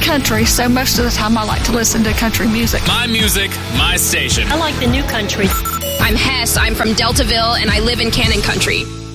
country, so most of the time I like to listen to country music. My music, my station. I like the new country. I'm Hess. I'm from Deltaville, and I live in Cannon Country.